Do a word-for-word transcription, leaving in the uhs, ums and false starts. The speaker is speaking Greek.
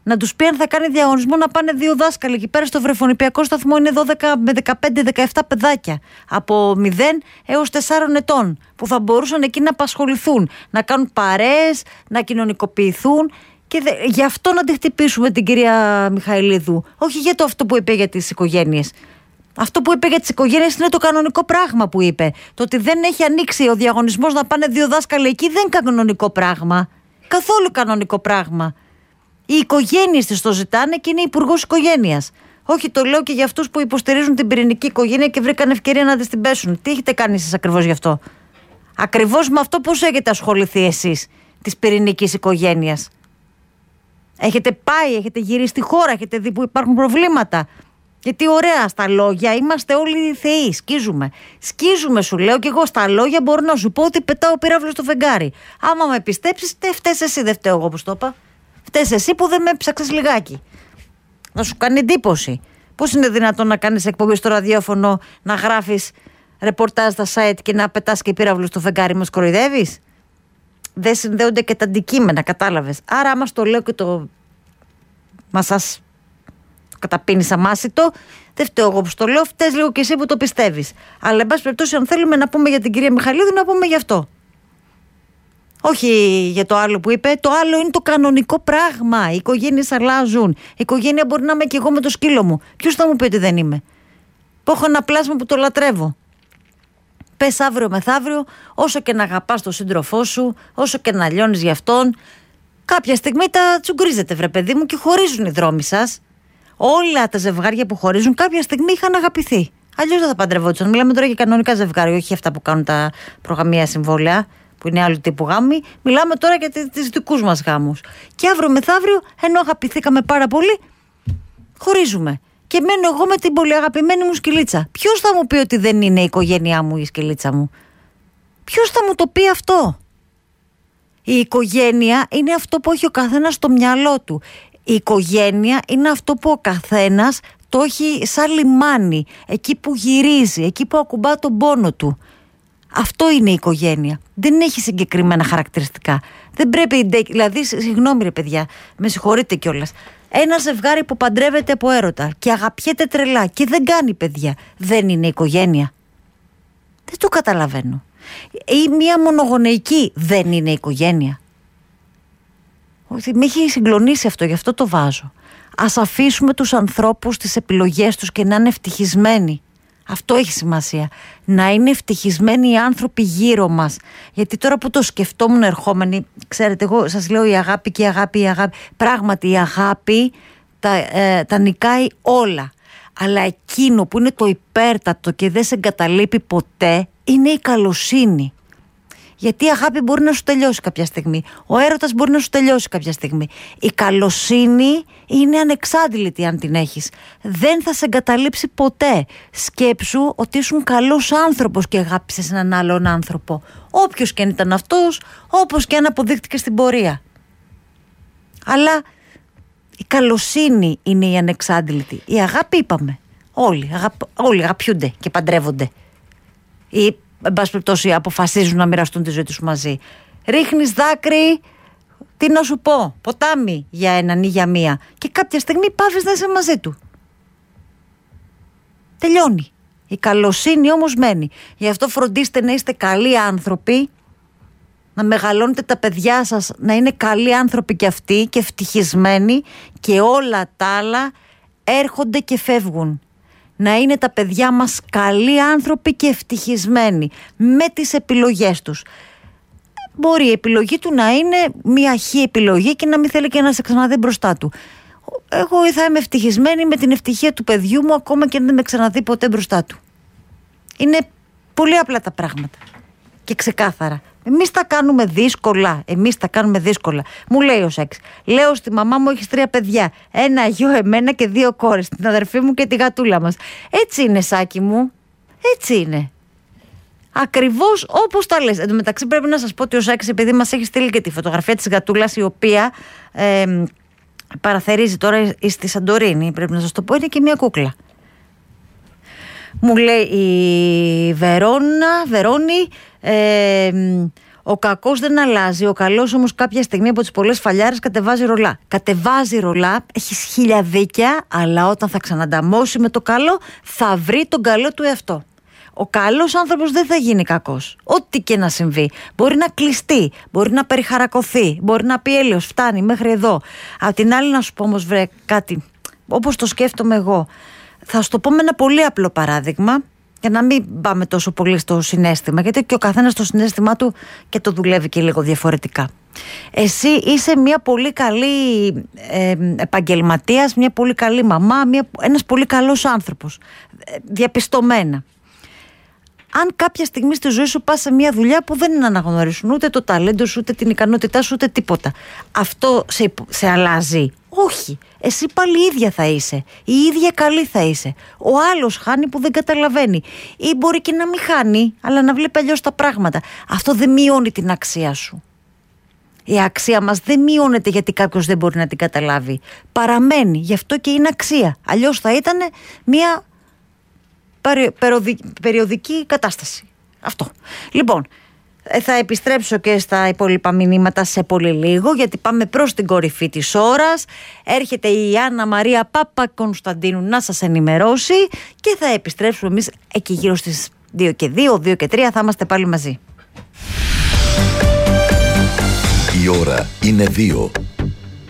Να τους πει αν θα κάνει διαγωνισμό να πάνε δύο δάσκαλοι. Εκεί πέρα στο βρεφονιπιακό σταθμό είναι δώδεκα με δεκαπέντε δεκαεπτά παιδάκια από μηδέν έως τεσσάρων ετών που θα μπορούσαν εκεί να απασχοληθούν, να κάνουν παρέες, να κοινωνικοποιηθούν. Και δε, γι' αυτό να τη χτυπήσουμε την κυρία Μιχαηλίδου. Όχι για το αυτό που είπε για τις οικογένειες. Αυτό που είπε για τις οικογένειες είναι το κανονικό πράγμα που είπε. Το ότι δεν έχει ανοίξει ο διαγωνισμός να πάνε δύο δάσκαλοι εκεί δεν είναι κανονικό πράγμα. Καθόλου κανονικό πράγμα. Οι οικογένειες της το ζητάνε και είναι υπουργός οικογένειας. Όχι, το λέω και για αυτούς που υποστηρίζουν την πυρηνική οικογένεια και βρήκαν ευκαιρία να της την πέσουν. Τι έχετε κάνει εσείς ακριβώς γι' αυτό? Ακριβώς με αυτό πώς έχετε ασχοληθεί εσείς της πυρηνικής οικογένειας? Έχετε πάει, έχετε γυρίσει στη χώρα, έχετε δει που υπάρχουν προβλήματα? Γιατί ωραία στα λόγια είμαστε όλοι θεοί, σκίζουμε. Σκίζουμε σου λέω και εγώ στα λόγια μπορώ να σου πω ότι πετάω πύραυλο στο φεγγάρι. Άμα με πιστέψεις, τε φταίς εσύ, δεν φταίω εγώ όπως το είπα. Φταίς εσύ που δεν με ψάξες λιγάκι. Να σου κάνει εντύπωση. Πώς είναι δυνατόν να κάνεις εκπομπή στο ραδιόφωνο, να γράφεις ρεπορτάζ στα site και να πετάς και πύραυλο στο φεγγάρι, μας κοροϊδεύεις? Δεν συνδέονται και τα αντικείμενα, κατάλαβες? Άρα άμα στο λέω και το μασάς καταπίνεις αμάσιτο, δεν φταίω εγώ που το λέω, φταίς λίγο και εσύ που το πιστεύεις. Αλλά εν πάση περιπτώσει, αν θέλουμε να πούμε για την κυρία Μιχαηλίδου, να πούμε γι' αυτό. Όχι για το άλλο που είπε. Το άλλο είναι το κανονικό πράγμα. Οι οικογένειες αλλάζουν. Η οικογένεια μπορεί να είμαι και εγώ με το σκύλο μου. Ποιος θα μου πει ότι δεν είμαι? Που έχω ένα πλάσμα που το λατρεύω. Πες αύριο μεθαύριο, όσο και να αγαπάς τον σύντροφό σου, όσο και να λιώνεις γι' αυτόν, κάποια στιγμή τα τσουγκρίζετε, βρε παιδί μου, και χωρίζουν οι δρόμοι σας. Όλα τα ζευγάρια που χωρίζουν κάποια στιγμή είχαν αγαπηθεί. Αλλιώς δεν θα παντρευόντουσαν. Μιλάμε τώρα για κανονικά ζευγάρια, όχι αυτά που κάνουν τα προγαμία συμβόλαια, που είναι άλλου τύπου γάμοι. Μιλάμε τώρα για τις δικούς μας γάμους. Και αύριο μεθαύριο, ενώ αγαπηθήκαμε πάρα πολύ, χωρίζουμε. Και μένω εγώ με την πολύ αγαπημένη μου σκυλίτσα. Ποιος θα μου πει ότι δεν είναι η οικογένειά μου η σκυλίτσα μου? Ποιος θα μου το πει αυτό? Η οικογένεια είναι αυτό που έχει ο καθένας στο μυαλό του. Η οικογένεια είναι αυτό που ο καθένας το έχει σαν λιμάνι, εκεί που γυρίζει, εκεί που ακουμπά τον πόνο του. Αυτό είναι η οικογένεια. Δεν έχει συγκεκριμένα χαρακτηριστικά. Δεν πρέπει, δηλαδή, συγγνώμη ρε παιδιά, με συγχωρείτε κιόλας. Ένα ζευγάρι που παντρεύεται από έρωτα και αγαπιέται τρελά και δεν κάνει παιδιά, δεν είναι οικογένεια? Δεν το καταλαβαίνω. Ή μια μονογονεϊκή δεν είναι οικογένεια? Με έχει συγκλονίσει αυτό, γι' αυτό το βάζω. Ας αφήσουμε τους ανθρώπους τις επιλογές τους και να είναι ευτυχισμένοι. Αυτό έχει σημασία. Να είναι ευτυχισμένοι οι άνθρωποι γύρω μας. Γιατί τώρα που το σκεφτόμουν ερχόμενοι, ξέρετε, εγώ σας λέω η αγάπη και η αγάπη, η αγάπη. Πράγματι η αγάπη τα, ε, τα νικάει όλα. Αλλά εκείνο που είναι το υπέρτατο και δεν σε εγκαταλείπει ποτέ είναι η καλοσύνη. Γιατί η αγάπη μπορεί να σου τελειώσει κάποια στιγμή. Ο έρωτας μπορεί να σου τελειώσει κάποια στιγμή. Η καλοσύνη είναι ανεξάντλητη αν την έχεις. Δεν θα σε εγκαταλείψει ποτέ. Σκέψου ότι ήσουν καλός άνθρωπος και αγάπησες έναν άλλον άνθρωπο. Όποιος και αν ήταν αυτός, όπως και αν αποδείχτηκε στην πορεία. Αλλά η καλοσύνη είναι η ανεξάντλητη. Η αγάπη είπαμε. Όλοι, αγαπ... Όλοι αγαπιούνται και παντρεύονται. Ή εν πάση περιπτώσει αποφασίζουν να μοιραστούν τη ζωή τους μαζί. Ρίχνεις δάκρυ, τι να σου πω, ποτάμι για έναν ή για μία, και κάποια στιγμή πάβεις να είσαι μαζί του. Τελειώνει. Η καλοσύνη όμως μένει. Γι' αυτό φροντίστε να είστε καλοί άνθρωποι, να μεγαλώνετε τα παιδιά σας να είναι καλοί άνθρωποι και αυτοί και ευτυχισμένοι, και όλα τα άλλα έρχονται και φεύγουν. Να είναι τα παιδιά μας καλοί άνθρωποι και ευτυχισμένοι με τις επιλογές τους. Μπορεί η επιλογή του να είναι μια χή επιλογή και να μην θέλει και να σε ξαναδεί μπροστά του. Εγώ θα είμαι ευτυχισμένη με την ευτυχία του παιδιού μου, ακόμα και αν δεν με ξαναδεί ποτέ μπροστά του. Είναι πολύ απλά τα πράγματα και ξεκάθαρα. Εμείς τα κάνουμε δύσκολα. Εμείς τα κάνουμε δύσκολα. Μου λέει ο Σεξ. Λέω στη μαμά μου: έχεις τρία παιδιά. Ένα γιο, εμένα και δύο κόρες. Την αδερφή μου και τη γατούλα μας. Έτσι είναι, Σάκη μου. Έτσι είναι. Ακριβώς όπως τα λες. Εν τω μεταξύ, πρέπει να σας πω ότι ο Σάκης, επειδή μας έχει στείλει και τη φωτογραφία της γατούλας, η οποία ε, παραθερίζει τώρα στη Σαντορίνη, πρέπει να σας το πω, είναι και μια κούκλα. Μου λέει η Βερόνα, Βερόνη, ε, Ο κακός δεν αλλάζει, ο καλός όμως κάποια στιγμή από τις πολλές φαλιάρες κατεβάζει ρολά. Κατεβάζει ρολά, έχεις χίλια δίκαια, αλλά όταν θα ξανανταμώσει με το καλό, θα βρει τον καλό του εαυτό. Ο καλός άνθρωπος δεν θα γίνει κακός. Ό,τι και να συμβεί. Μπορεί να κλειστεί, μπορεί να περιχαρακωθεί, μπορεί να πει έλεος, φτάνει μέχρι εδώ. Απ' την άλλη, να σου πω όμως, βρε, κάτι όπως το σκέφτομαι εγώ. Θα σου το πω με ένα πολύ απλό παράδειγμα, για να μην πάμε τόσο πολύ στο συναίσθημα, γιατί και ο καθένας το συναίσθημά του και το δουλεύει και λίγο διαφορετικά. Εσύ είσαι μια πολύ καλή ε, επαγγελματίας, μια πολύ καλή μαμά, μια, ένας πολύ καλός άνθρωπος, ε, διαπιστωμένα. Αν κάποια στιγμή στη ζωή σου πας σε μια δουλειά που δεν αναγνωρίσουν ούτε το ταλέντο σου, ούτε την ικανότητά σου, ούτε τίποτα, αυτό σε, σε αλλάζει? Όχι. Εσύ πάλι η ίδια θα είσαι. Η ίδια καλή θα είσαι. Ο άλλος χάνει που δεν καταλαβαίνει. Ή μπορεί και να μην χάνει, αλλά να βλέπει αλλιώς τα πράγματα. Αυτό δεν μειώνει την αξία σου. Η αξία μας δεν μειώνεται γιατί κάποιος δεν μπορεί να την καταλάβει. Παραμένει. Γι' αυτό και είναι αξία. Αλλιώς θα ήταν μια περιοδική κατάσταση. Αυτό. Λοιπόν, θα επιστρέψω και στα υπόλοιπα μηνύματα σε πολύ λίγο, γιατί πάμε προς την κορυφή της ώρας. Έρχεται η Άννα Μαρία Παπακονσταντίνου να σας ενημερώσει και θα επιστρέψουμε εμείς εκεί γύρω στις δύο και δύο, δύο και τρία, θα είμαστε πάλι μαζί. Η ώρα είναι δύο.